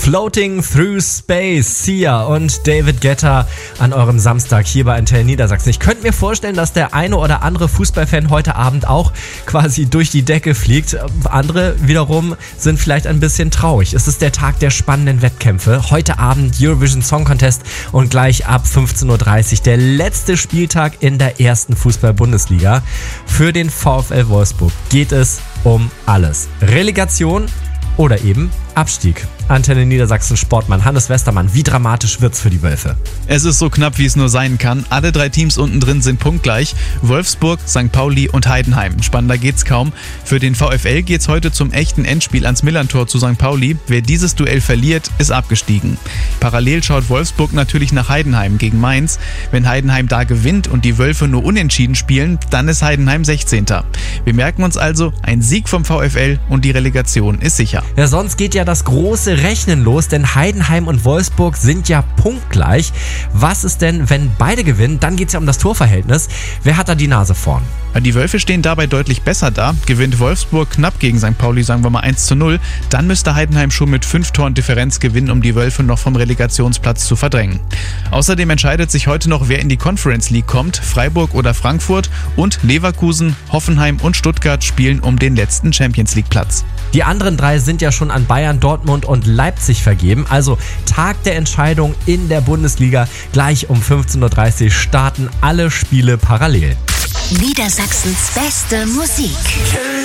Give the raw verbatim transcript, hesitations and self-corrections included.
Floating Through Space, Sia und David Guetta an eurem Samstag hier bei Antenne Niedersachsen. Ich könnte mir vorstellen, dass der eine oder andere Fußballfan heute Abend auch quasi durch die Decke fliegt. Andere wiederum sind vielleicht ein bisschen traurig. Es ist der Tag der spannenden Wettkämpfe. Heute Abend Eurovision Song Contest und gleich ab fünfzehn Uhr dreißig der letzte Spieltag in der ersten Fußball-Bundesliga. Für den VfL Wolfsburg geht es um alles. Relegation oder eben Abstieg. Antenne Niedersachsen Sportmann Hannes Westermann, wie dramatisch wird's für die Wölfe? Es ist so knapp, wie es nur sein kann. Alle drei Teams unten drin sind punktgleich. Wolfsburg, Sankt Pauli und Heidenheim. Spannender geht's kaum. Für den VfL geht's heute zum echten Endspiel ans Millerntor zu Sankt Pauli. Wer dieses Duell verliert, ist abgestiegen. Parallel schaut Wolfsburg natürlich nach Heidenheim gegen Mainz. Wenn Heidenheim da gewinnt und die Wölfe nur unentschieden spielen, dann ist Heidenheim sechzehnter Wir merken uns also, ein Sieg vom VfL und die Relegation ist sicher. Ja, sonst geht ja das große Rechnen los, denn Heidenheim und Wolfsburg sind ja punktgleich. Was ist denn, wenn beide gewinnen? Dann geht es ja um das Torverhältnis. Wer hat da die Nase vorn? Die Wölfe stehen dabei deutlich besser da. Gewinnt Wolfsburg knapp gegen Sankt Pauli, sagen wir mal eins zu null, dann müsste Heidenheim schon mit fünf Toren Differenz gewinnen, um die Wölfe noch vom Relegationsplatz zu verdrängen. Außerdem entscheidet sich heute noch, wer in die Conference League kommt. Freiburg oder Frankfurt und Leverkusen, Hoffenheim und Stuttgart spielen um den letzten Champions League Platz. Die anderen drei sind ja schon an Bayern, Dortmund und Leipzig vergeben. Also Tag der Entscheidung in der Bundesliga. Gleich um fünfzehn Uhr dreißig starten alle Spiele parallel. Niedersachsens beste Musik.